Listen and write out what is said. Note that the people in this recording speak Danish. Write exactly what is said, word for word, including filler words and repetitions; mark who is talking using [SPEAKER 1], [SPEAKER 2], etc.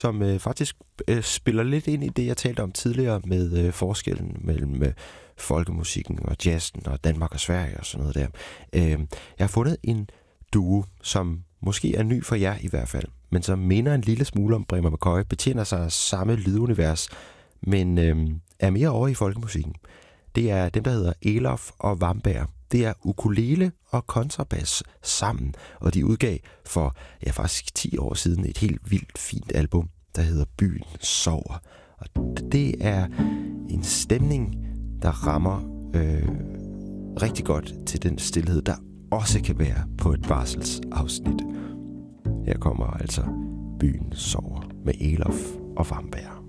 [SPEAKER 1] som øh, faktisk øh, spiller lidt ind i det, jeg talte om tidligere med øh, forskellen mellem øh, folkemusikken og jazzen og Danmark og Sverige og sådan noget der. Øh, jeg har fundet en duo, som måske er ny for jer i hvert fald, men som minder en lille smule om Bremer McCoy, betjener sig af samme lydunivers, men øh, er mere over i folkemusikken. Det er dem, der hedder Elof og Vamberg. Det er ukulele og kontrabas sammen, og de udgav for ja, faktisk ti år siden et helt vildt fint album, der hedder Byen Sover. Og det er en stemning, der rammer øh, rigtig godt til den stilhed, der også kan være på et barselsafsnit. Her kommer altså Byen Sover med Elof og Vamberg.